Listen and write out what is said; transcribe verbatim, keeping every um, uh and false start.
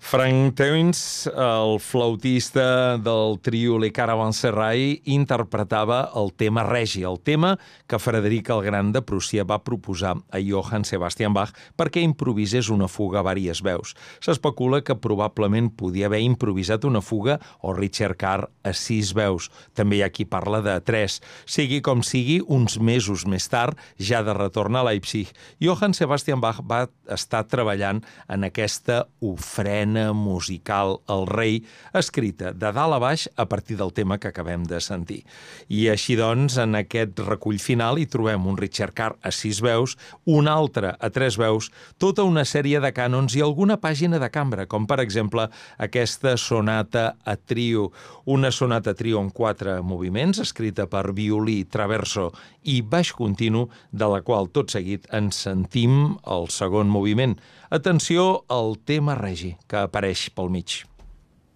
Frank Teuns, el flautista del trio Le Caravansérail, interpretava el tema regi, el tema que Frederic el Gran de Prússia va proposar a Johann Sebastian Bach perquè improvisés una fuga a vàries veus. S'especula que probablement podia haver improvisat una fuga o Richard Carr a sis veus. També hi ha qui parla de tres. Sigui com sigui, uns mesos més tard, ja de retorn a Leipzig, Johann Sebastian Bach va estar treballant en aquesta ofrena musical El rei, escrita de dalt a baix a partir del tema que acabem de sentir. I així doncs, en aquest recull final hi trobem un Richard Carr a sis veus, un altre a tres veus, tota una sèrie de cànons i alguna pàgina de cambra, com per exemple aquesta sonata a trio, una sonata a trio en quatre moviments, escrita per violí, traverso i baix continu, de la qual tot seguit ens sentim el segon moviment. Atenció al tema regi, que apareix pel mig.